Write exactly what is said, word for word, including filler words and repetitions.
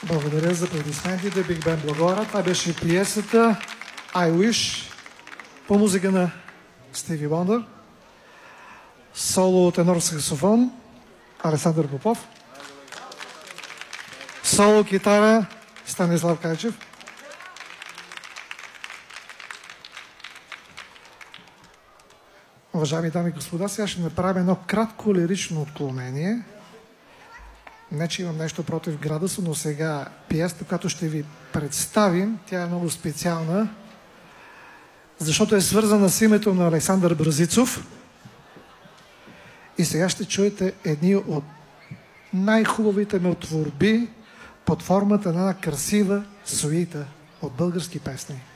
Благодаря за аплодисментите. Биг Бен Благоевград. Това беше пиесата I Wish по музика на Стиви Вондър. Соло тенор саксофон Александър Попов. Соло китара Станислав Кайчев. Уважаеми дами и господа, сега ще направим едно кратко лирично отклонение. Не, че имам нещо против градуса, но сега пиесата, която ще ви представим, тя е много специална, защото е свързана с името на Александър Бразицов. И сега ще чуете едни от най-хубавите ми творби под формата на една красива суита от български песни.